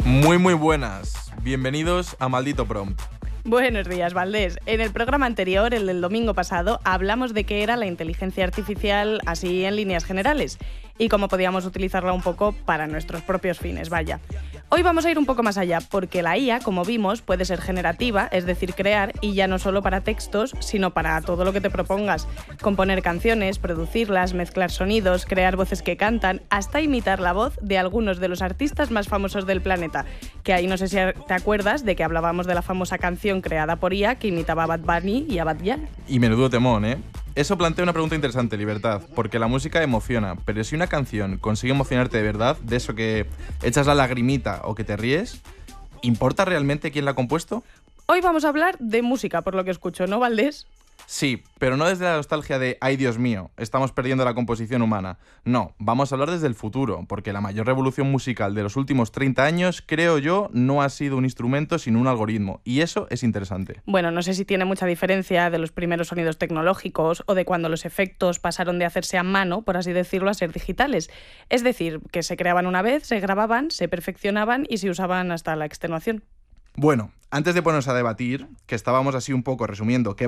Muy buenas. Bienvenidos a Maldito Prompt. Buenos días, Valdés. En el programa anterior, el del domingo pasado, hablamos de qué era la inteligencia artificial así en líneas generales y cómo podíamos utilizarla un poco para nuestros propios fines, vaya. Hoy vamos a ir un poco más allá, porque la IA, como vimos, puede ser generativa, es decir, crear, y ya no solo para textos, sino para todo lo que te propongas. Componer canciones, producirlas, mezclar sonidos, crear voces que cantan, hasta imitar la voz de algunos de los artistas más famosos del planeta. Que ahí no sé si te acuerdas de que hablábamos de la famosa canción creada por IA que imitaba a Bad Bunny y a Bad Gyal. Y menudo temón, ¿eh? Eso plantea una pregunta interesante, Libertad, porque la música emociona, pero si una canción consigue emocionarte de verdad, de eso que echas la lagrimita o que te ríes, ¿importa realmente quién la ha compuesto? Hoy vamos a hablar de música, por lo que escucho, ¿no, Valdés? Sí, pero no desde la nostalgia de ¡ay, Dios mío! Estamos perdiendo la composición humana. No, vamos a hablar desde el futuro, porque la mayor revolución musical de los últimos 30 años, creo yo, no ha sido un instrumento, sino un algoritmo. Y eso es interesante. Bueno, no sé si tiene mucha diferencia de los primeros sonidos tecnológicos o de cuando los efectos pasaron de hacerse a mano, por así decirlo, a ser digitales. Es decir, que se creaban una vez, se grababan, se perfeccionaban y se usaban hasta la extenuación. Bueno, antes de ponernos a debatir, que estábamos así un poco resumiendo qué